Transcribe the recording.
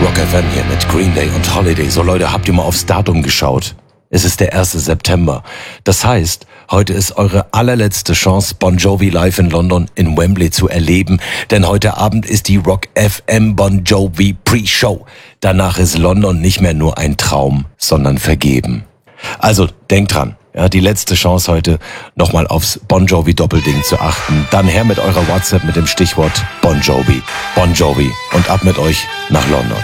Rock FM hier mit Green Day und Holiday. So Leute, habt ihr mal aufs Datum geschaut? Es ist der 1. September. Das heißt, heute ist eure allerletzte Chance, Bon Jovi live in London in Wembley zu erleben. Denn heute Abend ist die Rock FM Bon Jovi Pre-Show. Danach ist London nicht mehr nur ein Traum, sondern vergeben. Also denkt dran. Ja, die letzte Chance heute, nochmal aufs Bon Jovi Doppelding zu achten. Dann her mit eurer WhatsApp mit dem Stichwort Bon Jovi. Bon Jovi. Und ab mit euch nach London.